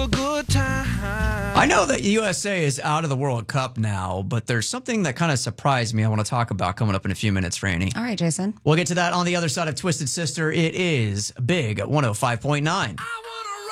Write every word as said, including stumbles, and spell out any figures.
a good time. I know that U S A is out of the World Cup now, but there's something that kind of surprised me I want to talk about coming up in a few minutes, Franny. All right, Jason. We'll get to that on the other side of Twisted Sister. It is Big one oh five point nine. I